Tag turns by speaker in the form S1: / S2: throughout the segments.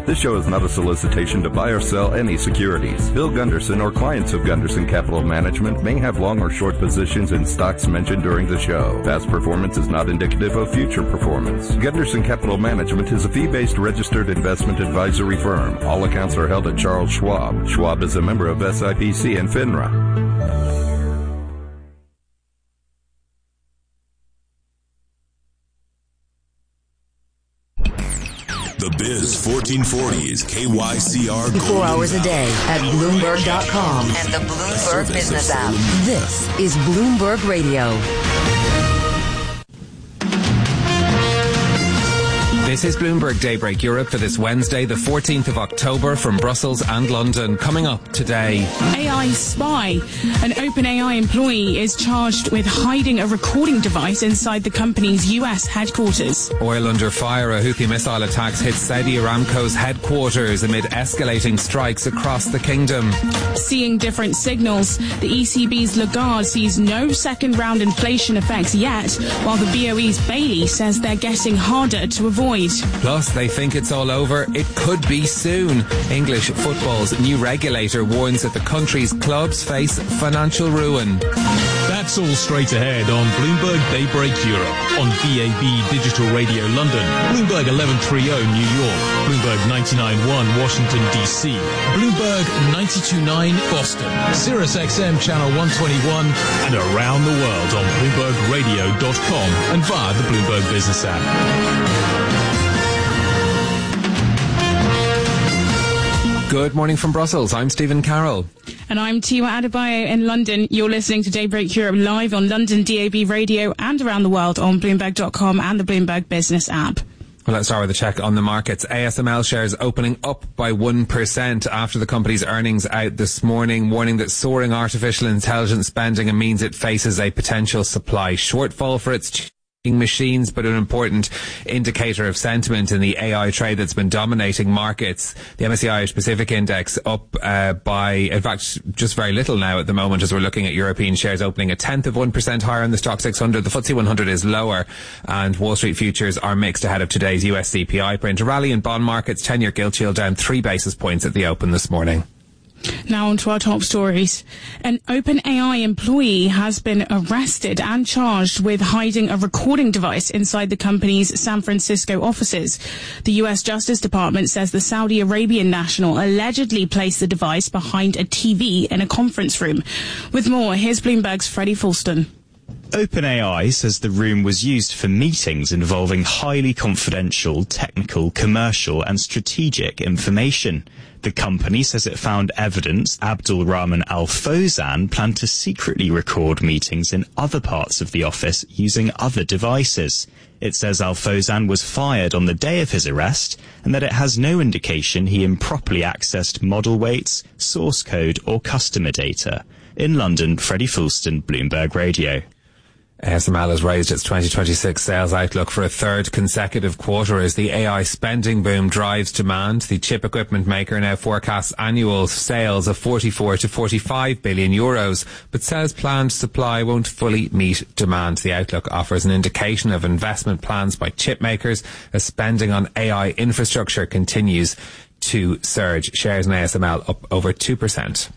S1: This show is not a solicitation to buy or sell any securities. Bill Gunderson or clients of Gunderson Capital Management may have long or short positions in stocks mentioned during the show. Past performance is not indicative of future performance. Gunderson Capital Management is a fee-based registered investment advisory firm. All accounts are held at Charles Schwab. Schwab is a member of SIPC and FINRA.
S2: The Biz 1440 is KYCR.
S3: 24 hours a day at Bloomberg.com and the Bloomberg Business app. This is Bloomberg Radio.
S4: This is Bloomberg Daybreak Europe for this Wednesday, the 14th of October, from Brussels and London. Coming up today.
S5: AI spy. An OpenAI employee is charged with hiding a recording device inside the company's US headquarters.
S4: Oil under fire. A Houthi missile attacks hit Saudi Aramco's headquarters amid escalating strikes across the kingdom.
S5: Seeing different signals. The ECB's Lagarde sees no second-round inflation effects yet, while the BOE's Bailey says they're getting harder to avoid.
S4: Plus, they think it's all over. It could be soon. English football's new regulator warns that the country's clubs face financial ruin.
S6: That's all straight ahead on Bloomberg Daybreak Europe, on DAB Digital Radio London, Bloomberg 1130 New York, Bloomberg 99.1 Washington DC, Bloomberg 92.9 Boston, Sirius XM Channel 121, and around the world on BloombergRadio.com and via the Bloomberg Business app.
S4: Good morning from Brussels. I'm Stephen Carroll.
S5: And I'm Tiwa Adebayo in London. You're listening to Daybreak Europe live on London DAB Radio and around the world on Bloomberg.com and the Bloomberg Business app.
S4: Well, let's start with a check on the markets. ASML shares opening up by 1% after the company's earnings out this morning, warning that soaring artificial intelligence spending means it faces a potential supply shortfall for its machines, but an important indicator of sentiment in the AI trade that's been dominating markets. The MSCI Irish Pacific Index up by, in fact, just very little now at the moment as we're looking at European shares opening 0.1% higher in the Stock 600. The FTSE 100 is lower, and Wall Street futures are mixed ahead of today's US CPI print. A rally in bond markets, 10-year gilt yield down 3 basis points at the open this morning.
S5: Now on to our top stories. An OpenAI employee has been arrested and charged with hiding a recording device inside the company's San Francisco offices. The U.S. Justice Department says the Saudi Arabian national allegedly placed the device behind a TV in a conference room. With more, here's Bloomberg's Freddie Fulston.
S7: OpenAI says the room was used for meetings involving highly confidential, technical, commercial and strategic information. The company says it found evidence Abdul Rahman Al Fawzan planned to secretly record meetings in other parts of the office using other devices. It says Al Fawzan was fired on the day of his arrest and that it has no indication he improperly accessed model weights, source code or customer data. In London, Freddie Fulston, Bloomberg Radio.
S4: ASML has raised its 2026 sales outlook for a third consecutive quarter as the AI spending boom drives demand. The chip equipment maker now forecasts annual sales of 44 to 45 billion euros, but says planned supply won't fully meet demand. The outlook offers an indication of investment plans by chip makers as spending on AI infrastructure continues to surge. Shares in ASML up over 2%.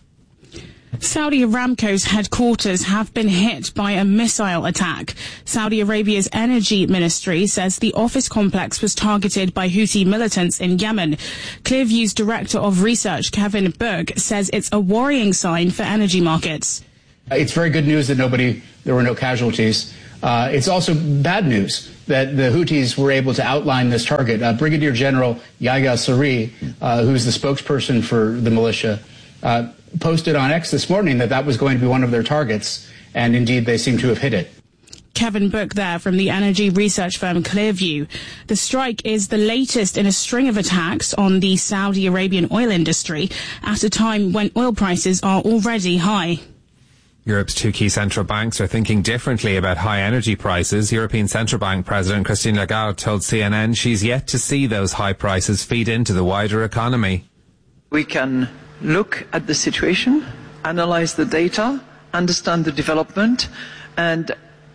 S5: Saudi Aramco's headquarters have been hit by a missile attack. Saudi Arabia's energy ministry says the office complex was targeted by Houthi militants in Yemen. Clearview's director of research, Kevin Burke, says it's a worrying sign for energy markets.
S8: It's very good news that there were no casualties. It's also bad news that the Houthis were able to outline this target. Brigadier General Yahya Saree, who's the spokesperson for the militia, posted on X this morning that was going to be one of their targets, and indeed they seem to have hit it.
S5: Kevin Book there from the energy research firm Clearview. The strike is the latest in a string of attacks on the Saudi Arabian oil industry at a time when oil prices are already high.
S4: Europe's two key central banks are thinking differently about high energy prices. European Central Bank President Christine Lagarde told CNN she's yet to see those high prices feed into the wider economy.
S9: We can look at the situation, analyze the data, understand the development, and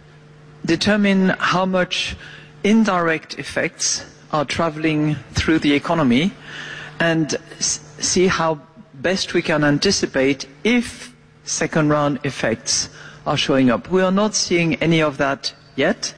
S9: determine how much indirect effects are traveling through the economy, and see how best we can anticipate if second round effects are showing up. We are not seeing any of that yet.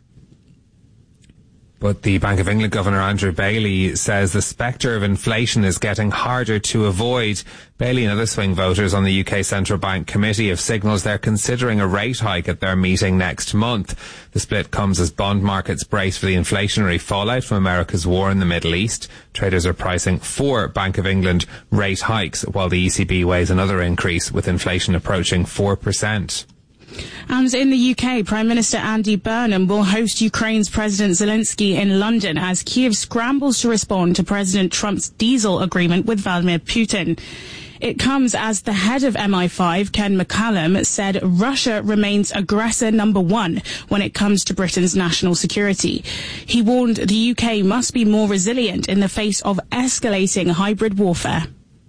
S4: But the Bank of England Governor Andrew Bailey says the spectre of inflation is getting harder to avoid. Bailey and other swing voters on the UK Central Bank Committee have signalled they're considering a rate hike at their meeting next month. The split comes as bond markets brace for the inflationary fallout from America's war in the Middle East. Traders are pricing 4 Bank of England rate hikes, while the ECB weighs another increase, with inflation approaching 4%.
S5: And in the UK, Prime Minister Andy Burnham will host Ukraine's President Zelensky in London as Kyiv scrambles to respond to President Trump's diesel agreement with Vladimir Putin. It comes as the head of MI5, Ken McCallum, said Russia remains aggressor number 1 when it comes to Britain's national security. He warned the UK must be more resilient in the face of escalating hybrid warfare.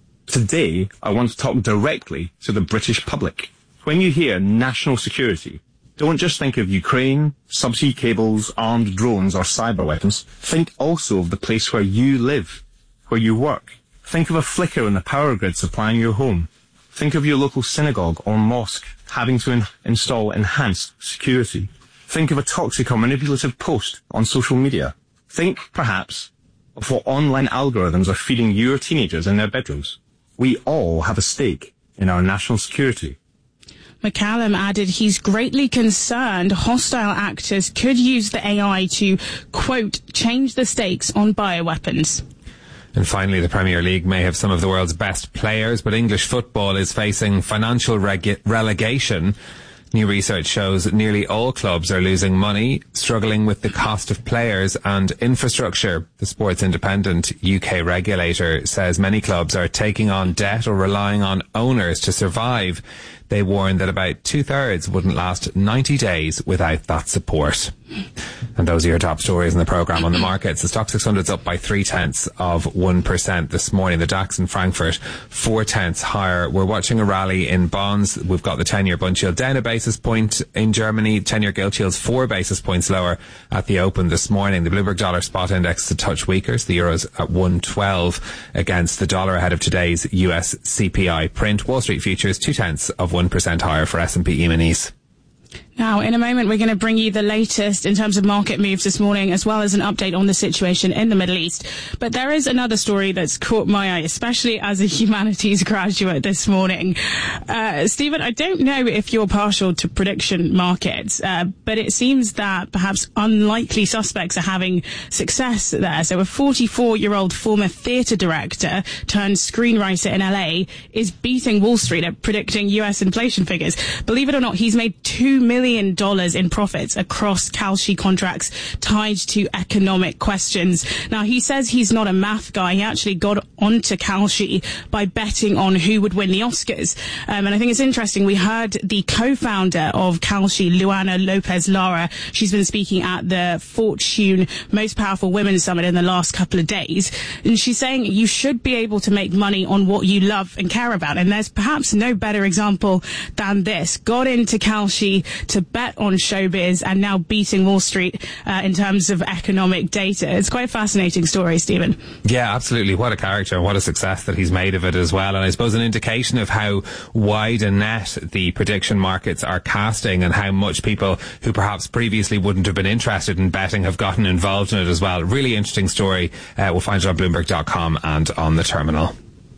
S10: Today, I want to talk directly to the British public. When you hear national security, don't just think of Ukraine, subsea cables, armed drones or cyber weapons. Think also of the place where you live, where you work. Think of a flicker in the power grid supplying your home. Think of your local synagogue or mosque having to install enhanced security. Think of a toxic or manipulative post on social media. Think, perhaps, of what online algorithms are feeding your teenagers in their bedrooms. We all have a stake in our national security.
S5: McCallum added he's greatly concerned hostile actors could use the AI to, quote, change the stakes on bioweapons.
S4: And finally, the Premier League may have some of the world's best players, but English football is facing financial relegation. New research shows that nearly all clubs are losing money, struggling with the cost of players and infrastructure. The Sports Independent UK regulator says many clubs are taking on debt or relying on owners to survive. They warn that about 2/3 wouldn't last 90 days without that support. And those are your top stories in the programme. On the markets, the Stock 600's up by 0.3% this morning. The DAX in Frankfurt 0.4 higher. We're watching a rally in bonds. We've got the 10-year bund yield down a basis point in Germany. 10-year gilt yield's 4 basis points lower at the open this morning. The Bloomberg Dollar Spot Index is a touch weaker. So the euro's at 112 against the dollar ahead of today's US CPI print. Wall Street futures 0.2% higher for S&P E-minis.
S5: Now, in a moment, we're going to bring you the latest in terms of market moves this morning, as well as an update on the situation in the Middle East. But there is another story that's caught my eye, especially as a humanities graduate this morning. Stephen, I don't know if you're partial to prediction markets, but it seems that perhaps unlikely suspects are having success there. So a 44-year-old former theatre director turned screenwriter in LA is beating Wall Street at predicting US inflation figures. Believe it or not, he's made $2 million in profits across Kalshi contracts tied to economic questions. Now, he says he's not a math guy. He actually got onto Kalshi by betting on who would win the Oscars. And I think it's interesting. We heard the co-founder of Kalshi, Luana Lopez Lara. She's been speaking at the Fortune Most Powerful Women Summit in the last couple of days. And she's saying you should be able to make money on what you love and care about. And there's perhaps no better example than this. Got into Kalshi to bet on showbiz and now beating Wall Street in terms of economic data. It's quite a fascinating story, Stephen.
S4: Yeah, absolutely. What a character and what a success that he's made of it as well. And I suppose an indication of how wide a net the prediction markets are casting and how much people who perhaps previously wouldn't have been interested in betting have gotten involved in it as well. Really interesting story. We'll find it on Bloomberg.com and on the terminal.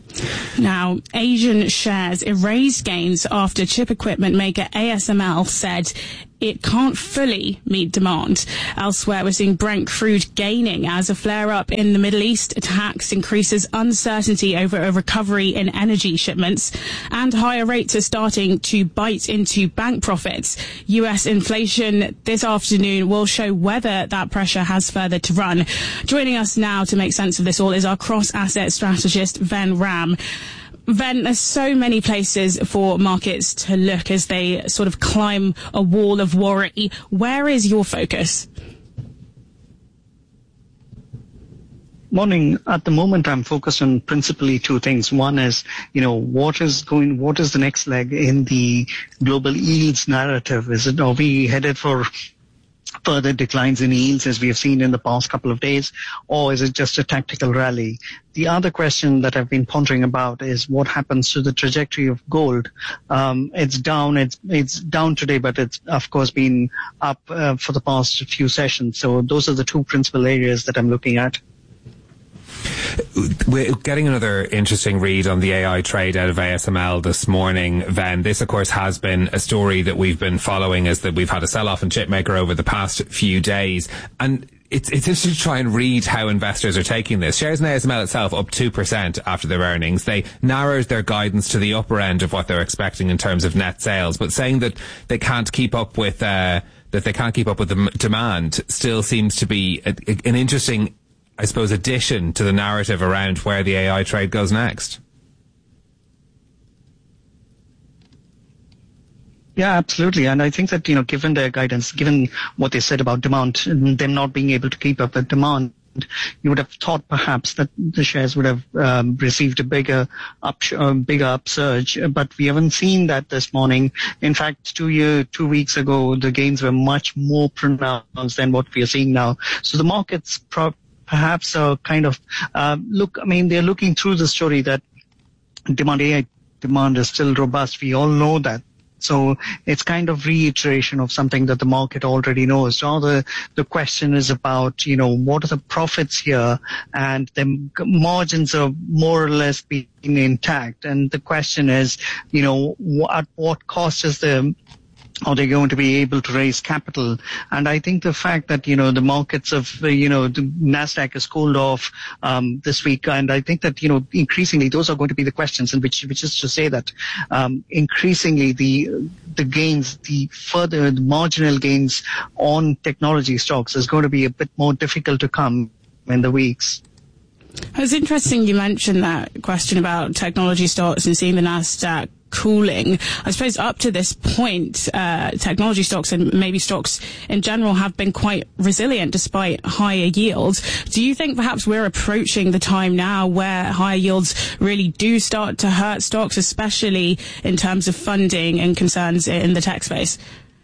S5: Now, Asian shares erased gains after chip equipment maker ASML said it can't fully meet demand. Elsewhere, we're seeing Brent crude gaining as a flare-up in the Middle East attacks increases uncertainty over a recovery in energy shipments, and higher rates are starting to bite into bank profits. US inflation this afternoon will show whether that pressure has further to run. Joining us now to make sense of this all is our cross-asset strategist, Ven Ram. Ven, there's so many places for markets to look as they sort of climb a wall of worry. Where is your focus?
S11: Morning. At the moment, I'm focused on principally two things. One is, what is the next leg in the global yields narrative? Are we headed for further declines in yields as we have seen in the past couple of days, or is it just a tactical rally? The other question that I've been pondering about is what happens to the trajectory of gold. It's down today, but it's of course been up for the past few sessions. So those are the two principal areas that I'm looking at.
S4: We're getting another interesting read on the AI trade out of ASML this morning, Ven. This, of course, has been a story that we've been following as that we've had a sell-off in chipmaker over the past few days. And it's interesting to try and read how investors are taking this. Shares in ASML itself up 2% after their earnings. They narrowed their guidance to the upper end of what they're expecting in terms of net sales, but saying that they can't keep up with the demand still seems to be an interesting, I suppose, addition to the narrative around where the AI trade goes next.
S11: Yeah, absolutely. And I think that, given their guidance, given what they said about demand, them not being able to keep up with demand, you would have thought perhaps that the shares would have received a bigger upsurge, but we haven't seen that this morning. In fact, 2 weeks ago, the gains were much more pronounced than what we are seeing now. So the markets perhaps are kind of they're looking through the story that AI demand is still robust. We all know that. So it's kind of reiteration of something that the market already knows. Rather, the question is about, what are the profits here? And the margins are more or less being intact. And the question is, at what cost are they going to be able to raise capital? And I think the fact that, the markets of, the NASDAQ has cooled off this week, and I think that, increasingly those are going to be the questions, and which is to say that increasingly the gains, the marginal gains on technology stocks is going to be a bit more difficult to come in the weeks.
S5: It's interesting you mentioned that question about technology stocks and seeing the NASDAQ cooling. I suppose up to this point, technology stocks and maybe stocks in general have been quite resilient despite higher yields. Do you think perhaps we're approaching the time now where higher yields really do start to hurt stocks, especially in terms of funding and concerns in the tech space?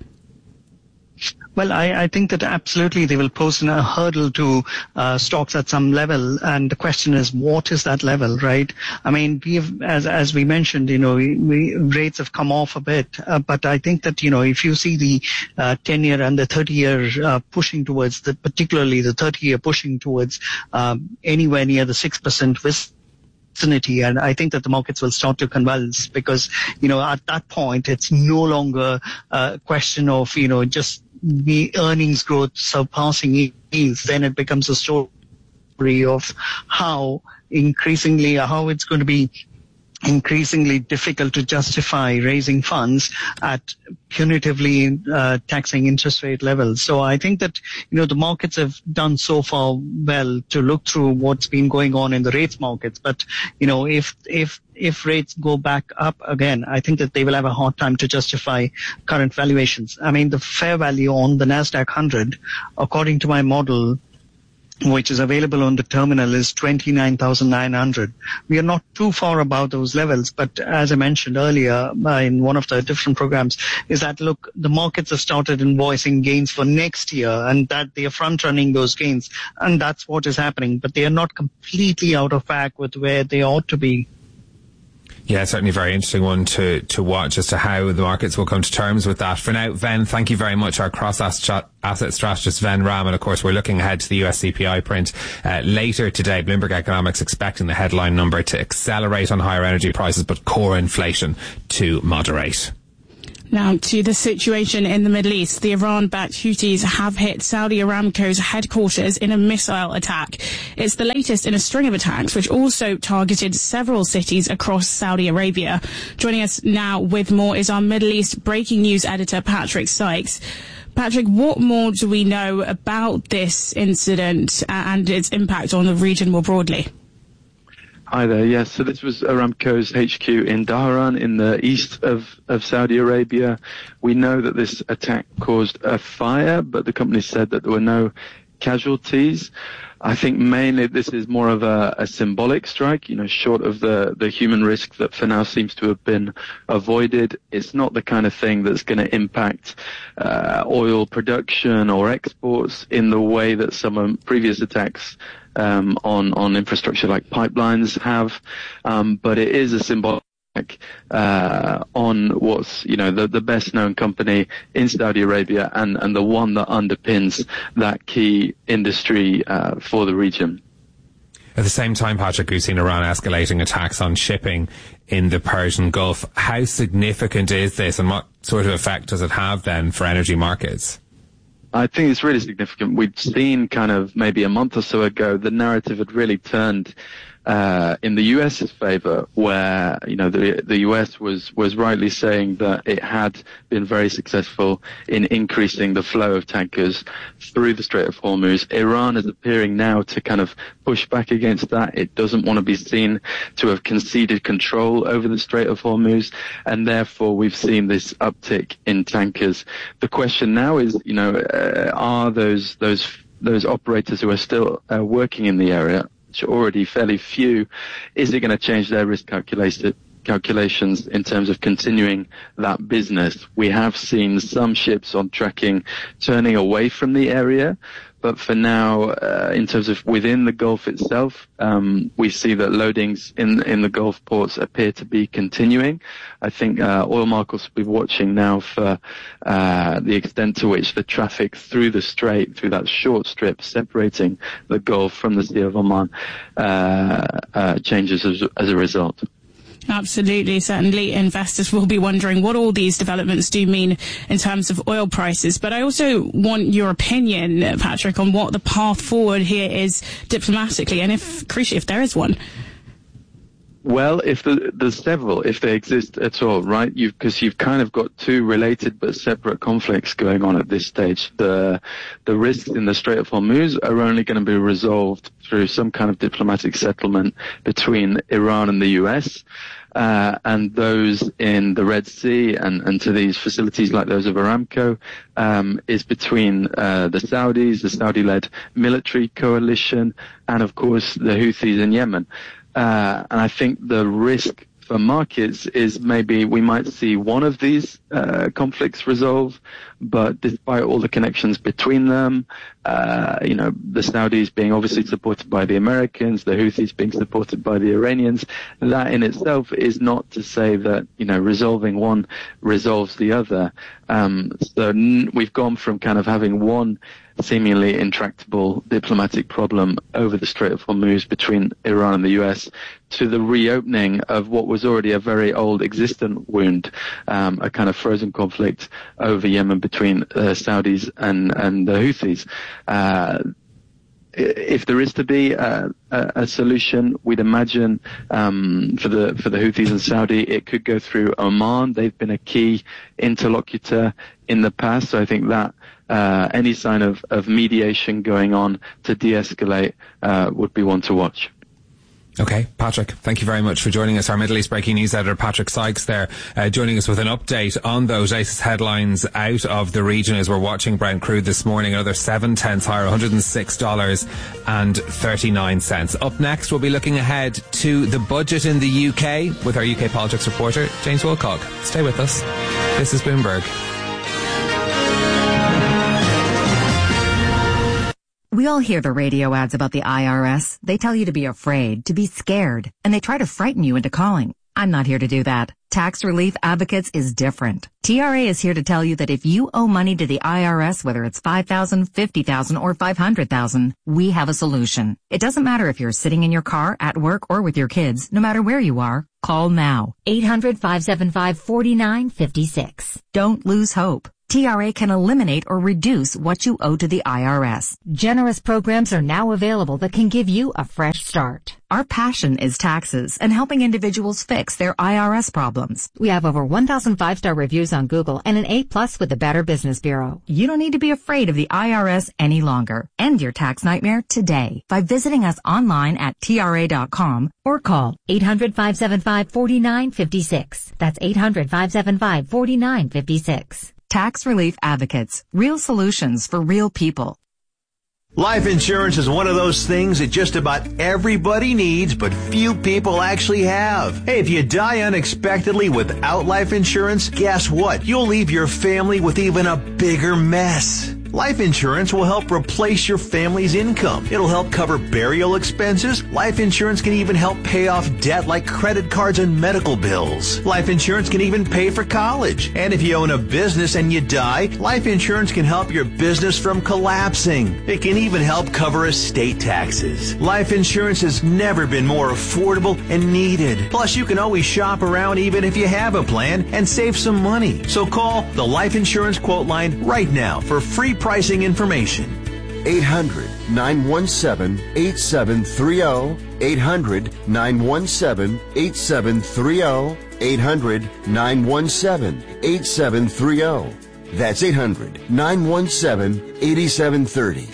S11: Well, I think that absolutely they will pose a hurdle to stocks at some level, and the question is, what is that level, right? I mean, we have, as we mentioned, rates have come off a bit, but I think that if you see the 10-year and the 30-year pushing towards particularly the 30-year pushing towards anywhere near the 6% vicinity, and I think that the markets will start to convulse because at that point it's no longer a question of just the earnings growth surpassing yields. Then it becomes a story of how it's going to be increasingly difficult to justify raising funds at punitively taxing interest rate levels. So I think that the markets have done so far well to look through what's been going on in the rates markets, but if rates go back up again, I think that they will have a hard time to justify current valuations. I mean, the fair value on the NASDAQ 100, according to my model, which is available on the terminal, is 29,900. We are not too far above those levels, but as I mentioned earlier in one of the different programs, is that, look, the markets have started invoicing gains for next year, and that they are front-running those gains, and that's what is happening, but they are not completely out of whack with where they ought to be.
S4: Yeah, certainly a very interesting one to watch as to how the markets will come to terms with that. For now, Ven, thank you very much. Our cross-asset strategist, Ven Ram. And of course, we're looking ahead to the US CPI print later today. Bloomberg Economics expecting the headline number to accelerate on higher energy prices, but core inflation to moderate.
S5: Now to the situation in the Middle East. The Iran-backed Houthis have hit Saudi Aramco's headquarters in a missile attack. It's the latest in a string of attacks which also targeted several cities across Saudi Arabia. Joining us now with more is our Middle East breaking news editor, Patrick Sykes. Patrick, what more do we know about this incident and its impact on the region more broadly?
S12: Hi there. Yes, so this was Aramco's HQ in Dhahran in the east of Saudi Arabia. We know that this attack caused a fire, but the company said that there were no casualties. I think mainly this is more of a symbolic strike, short of the human risk that for now seems to have been avoided. It's not the kind of thing that's going to impact oil production or exports in the way that some previous attacks on infrastructure like pipelines have. But it is a symbolic on what's the best known company in Saudi Arabia and the one that underpins that key industry for the region.
S4: At the same time, Patrick, we've seen Iran escalating attacks on shipping in the Persian Gulf. How significant is this, and what sort of effect does it have then for energy markets?
S12: I think it's really significant. We'd seen kind of maybe a month or so ago, the narrative had really turned in the US's favor, where the US was rightly saying that it had been very successful in increasing the flow of tankers through the Strait of Hormuz. Iran is appearing now to kind of push back against that. It doesn't want to be seen to have conceded control over the Strait of Hormuz, and therefore we've seen this uptick in tankers. The question now is, are those operators who are still working in the area, which are already fairly few, is it going to change their risk calculations in terms of continuing that business? We have seen some ships on tracking turning away from the area, but for now, in terms of within the Gulf itself, we see that loadings in the Gulf ports appear to be continuing. I think oil markets will be watching now for the extent to which the traffic through the strait, through that short strip separating the Gulf from the Sea of Oman, changes as a result.
S5: Absolutely. Certainly investors will be wondering what all these developments do mean in terms of oil prices. But I also want your opinion, Patrick, on what the path forward here is diplomatically, and crucially, if there is one.
S12: Well, there's several, if they exist at all, right? Because you've kind of got two related but separate conflicts going on at this stage. The risks in the Strait of Hormuz are only going to be resolved through some kind of diplomatic settlement between Iran and the US. And those in the Red Sea and to these facilities like those of Aramco, is between the Saudis, the Saudi-led military coalition, and of course the Houthis in Yemen. And I think the risk for markets is maybe we might see one of these conflicts resolve, but despite all the connections between them, the Saudis being obviously supported by the Americans, the Houthis being supported by the Iranians, that in itself is not to say that, resolving one resolves the other. So we've gone from kind of having one seemingly intractable diplomatic problem over the Strait of Hormuz between Iran and the US to the reopening of what was already a very old existent wound, a kind of frozen conflict over Yemen between Saudis and the Houthis. If there is to be a solution, we'd imagine for the Houthis and Saudi, it could go through Oman. They've been a key interlocutor in the past, so I think that any sign of mediation going on to de-escalate would be one to watch.
S4: Okay, Patrick, thank you very much for joining us. Our Middle East breaking news editor, Patrick Sykes, there, joining us with an update on those latest headlines out of the region as we're watching Brent crude this morning, another 7/10 higher, $106.39. Up next, we'll be looking ahead to the budget in the UK with our UK politics reporter, James Wilcock. Stay with us. This is Bloomberg.
S3: We all hear the radio ads about the IRS. They tell you to be afraid, to be scared, and they try to frighten you into calling. I'm not here to do that. Tax Relief Advocates is different. TRA is here to tell you that if you owe money to the IRS, whether it's $5,000, $50,000, or $500,000, we have a solution. It doesn't matter if you're sitting in your car, at work, or with your kids. No matter where you are, call now. 800-575-4956. Don't lose hope. TRA can eliminate or reduce what you owe to the IRS. Generous programs are now available that can give you a fresh start. Our passion is taxes and helping individuals fix their IRS problems. We have over 1,000 5-star reviews on Google and an A+ with the Better Business Bureau. You don't need to be afraid of the IRS any longer. End your tax nightmare today by visiting us online at TRA.com or call 800-575-4956. That's 800-575-4956. Tax Relief Advocates. Real solutions for real people.
S13: Life insurance is one of those things that just about everybody needs, but few people actually have. Hey, if you die unexpectedly without life insurance, guess what? You'll leave your family with even a bigger mess. Life insurance will help replace your family's income. It'll help cover burial expenses. Life insurance can even help pay off debt like credit cards and medical bills. Life insurance can even pay for college. And if you own a business and you die, life insurance can help your business from collapsing. It can even help cover estate taxes. Life insurance has never been more affordable and needed. Plus, you can always shop around even if you have a plan and save some money. So call the Life Insurance Quote Line right now for free pricing information.
S14: 800-917-8730. 800-917-8730. 800-917-8730. That's 800-917-8730.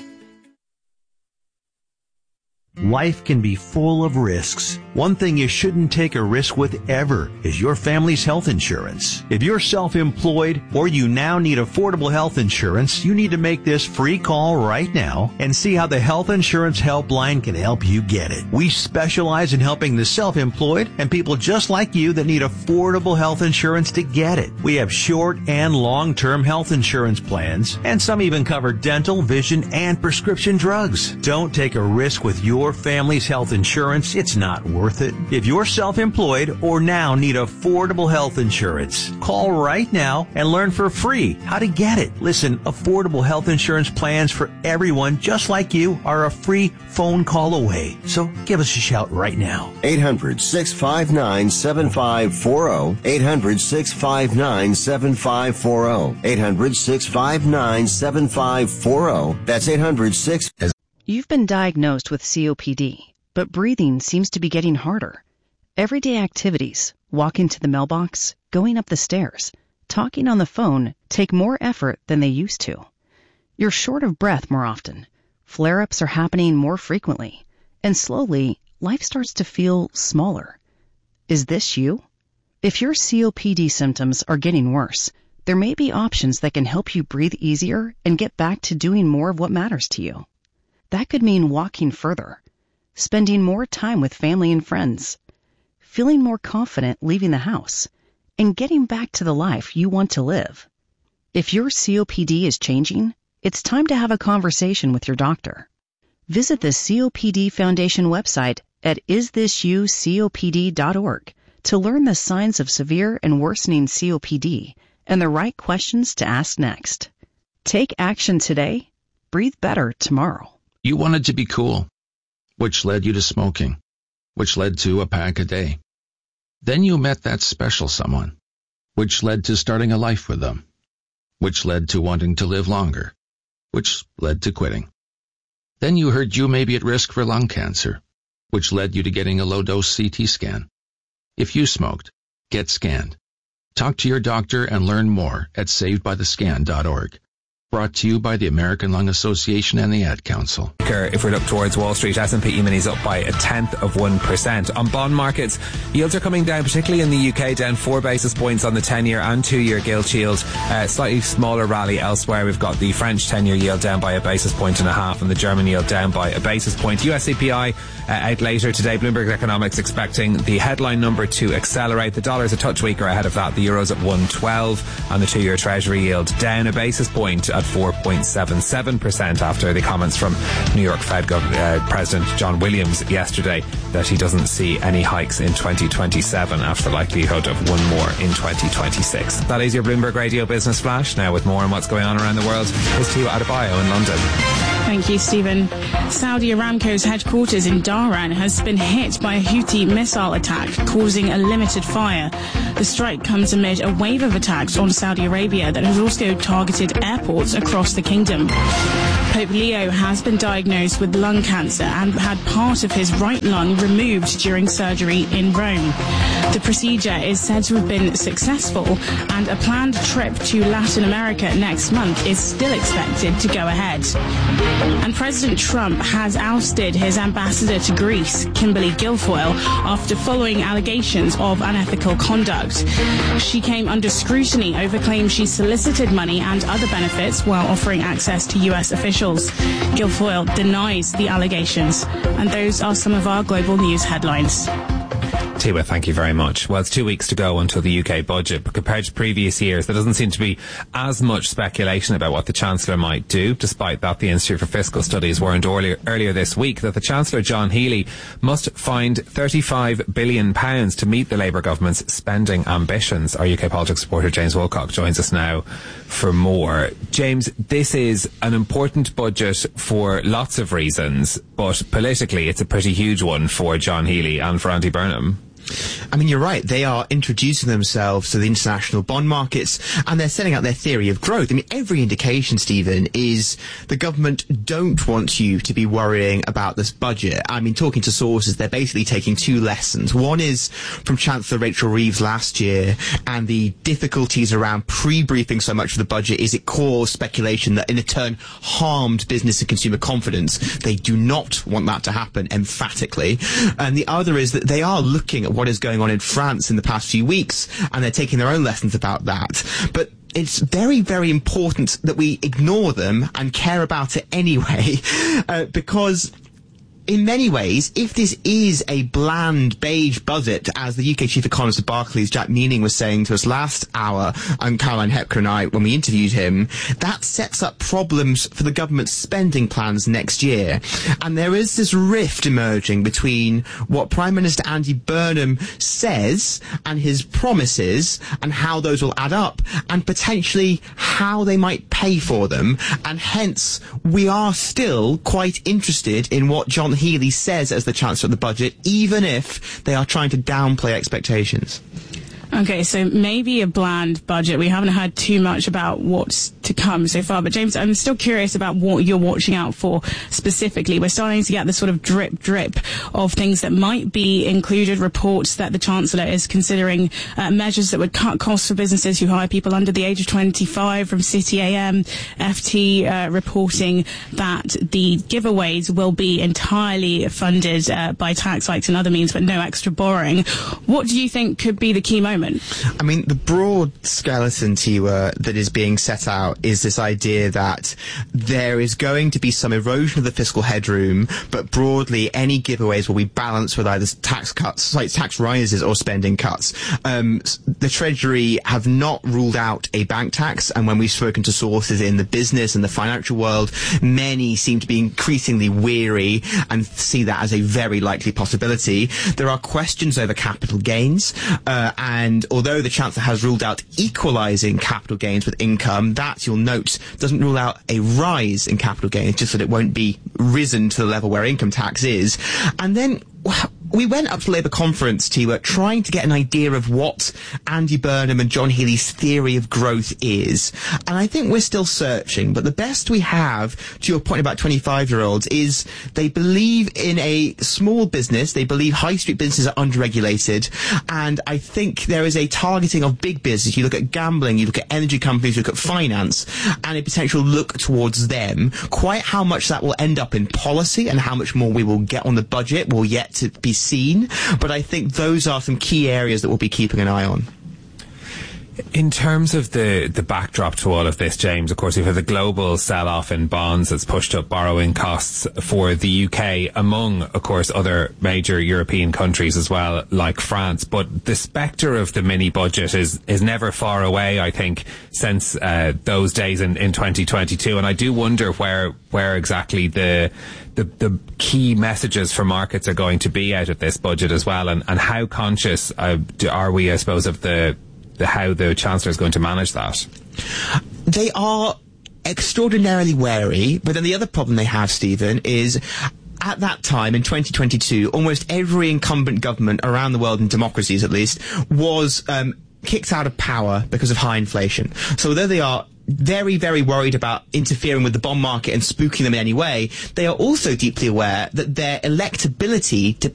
S13: Life can be full of risks. One thing you shouldn't take a risk with ever is your family's health insurance. If you're self-employed or you now need affordable health insurance, you need to make this free call right now and see how the Health Insurance Helpline can help you get it. We specialize in helping the self-employed and people just like you that need affordable health insurance to get it. We have short and long-term health insurance plans, and some even cover dental, vision, and prescription drugs. Don't take a risk with your family's health insurance. It's not worth it. If you're self-employed or now need affordable health insurance, call right now and learn for free how to get it. Listen, affordable health insurance plans for everyone just like you are a free phone call away. So give us a shout right now.
S14: 800-659-7540. 800-659-7540. 800-659-7540. That's 800-6...
S15: You've been diagnosed with COPD, but breathing seems to be getting harder. Everyday activities, walking to the mailbox, going up the stairs, talking on the phone take more effort than they used to. You're short of breath more often. Flare-ups are happening more frequently. And slowly, life starts to feel smaller. Is this you? If your COPD symptoms are getting worse, there may be options that can help you breathe easier and get back to doing more of what matters to you. That could mean walking further, spending more time with family and friends, feeling more confident leaving the house, and getting back to the life you want to live. If your COPD is changing, it's time to have a conversation with your doctor. Visit the COPD Foundation website at isthisyoucopd.org to learn the signs of severe and worsening COPD and the right questions to ask next. Take action today. Breathe better tomorrow.
S16: You wanted to be cool, which led you to smoking, which led to a pack a day. Then you met that special someone, which led to starting a life with them, which led to wanting to live longer, which led to quitting. Then you heard you may be at risk for lung cancer, which led you to getting a low-dose CT scan. If you smoked, get scanned. Talk to your doctor and learn more at savedbythescan.org. Brought to you by the American Lung Association and the Ad Council.
S4: If we look towards Wall Street, S&P E-minis up by 0.1%. On bond markets, yields are coming down, particularly in the UK, down 4 basis points on the 10-year and 2-year gilt yield. Slightly smaller rally elsewhere. We've got the French 10-year yield down by 1.5 basis points and the German yield down by 1 basis point. US CPI out later today. Bloomberg Economics expecting the headline number to accelerate. The dollar's a touch weaker ahead of that. The euro's at 1.12 and the 2-year Treasury yield down 1 basis point at 4.77% after the comments from New York Fed President John Williams yesterday that he doesn't see any hikes in 2027 after the likelihood of one more in 2026. That is your Bloomberg Radio Business Flash. Now with more on what's going on around the world, is Tio Adebayo in London.
S5: Thank you, Stephen. Saudi Aramco's headquarters in Dhahran has been hit by a Houthi missile attack, causing a limited fire. The strike comes amid a wave of attacks on Saudi Arabia that has also targeted airports across the kingdom. Pope Leo has been diagnosed with lung cancer and had part of his right lung removed during surgery in Rome. The procedure is said to have been successful, and a planned trip to Latin America next month is still expected to go ahead. And President Trump has ousted his ambassador to Greece, Kimberly Guilfoyle, after following allegations of unethical conduct. She came under scrutiny over claims she solicited money and other benefits while offering access to U.S. officials officials. Guilfoyle denies the allegations. And those are some of our global news headlines.
S4: Tiwa, thank you very much. Well, it's 2 weeks to go until the UK budget, but compared to previous years, there doesn't seem to be as much speculation about what the Chancellor might do. Despite that, the Institute for Fiscal Studies warned earlier this week that the Chancellor, John Healey, must find £35 billion to meet the Labour government's spending ambitions. Our UK politics reporter James Wilcock joins us now for more. James, this is an important budget for lots of reasons, but politically it's a pretty huge one for John Healey and for Andy Burnham.
S17: I mean, you're right. They are introducing themselves to the international bond markets, and they're setting out their theory of growth. I mean, every indication, Stephen, is the government don't want you to be worrying about this budget. I mean, talking to sources, they're basically taking two lessons. One is from Chancellor Rachel Reeves last year, and the difficulties around pre-briefing so much for the budget is it caused speculation that in turn harmed business and consumer confidence. They do not want that to happen emphatically. And the other is that they are looking at what is going on in France in the past few weeks, and they're taking their own lessons about that. But it's very, very important that we ignore them and care about it anyway, because in many ways, if this is a bland, beige budget, as the UK chief economist of Barclays, Jack Meaning, was saying to us last hour, and Caroline Hepker and I, when we interviewed him, that sets up problems for the government's spending plans next year. And there is this rift emerging between what Prime Minister Andy Burnham says and his promises and how those will add up, and potentially how they might pay for them. And hence, we are still quite interested in what John Healey says as the Chancellor of the budget, even if they are trying to downplay expectations.
S5: Okay, so maybe a bland budget. We haven't heard too much about what's to come so far. But James, I'm still curious about what you're watching out for specifically. We're starting to get the sort of drip of things that might be included, reports that the Chancellor is considering measures that would cut costs for businesses who hire people under the age of 25, from City AM, FT reporting that the giveaways will be entirely funded by tax hikes and other means, but no extra borrowing. What do you think could be the key moment?
S17: I mean, the broad skeleton, Tiwa, that is being set out is this idea that there is going to be some erosion of the fiscal headroom, but broadly any giveaways will be balanced with either tax rises or spending cuts. The Treasury have not ruled out a bank tax, and when we've spoken to sources in the business and the financial world, many seem to be increasingly weary and see that as a very likely possibility. There are questions over capital gains, and although the Chancellor has ruled out equalising capital gains with income, that, you'll note, doesn't rule out a rise in capital gains, just that it won't be risen to the level where income tax is. And then we went up to the Labour conference, Tiwa, trying to get an idea of what Andy Burnham and John Healey's theory of growth is. And I think we're still searching, but the best we have, to your point about 25-year-olds, is they believe in a small business, they believe high street businesses are underregulated, and I think there is a targeting of big business. You look at gambling, you look at energy companies, you look at finance, and a potential look towards them. Quite how much that will end up in policy and how much more we will get on the budget will yet to be seen, but I think those are some key areas that we'll be keeping an eye on.
S4: In terms of the backdrop to all of this, James, of course, we've had the global sell-off in bonds that's pushed up borrowing costs for the UK, among, of course, other major European countries as well, like France. But the spectre of the mini-budget is never far away, I think, since those days in 2022. And I do wonder where exactly the key messages for markets are going to be out of this budget as well, and how conscious are we, I suppose, of how the Chancellor is going to manage that?
S17: They are extraordinarily wary, but then the other problem they have, Stephen, is at that time, in 2022, almost every incumbent government around the world, in democracies at least, was kicked out of power because of high inflation. So although they are very, very worried about interfering with the bond market and spooking them in any way, they are also deeply aware that their electability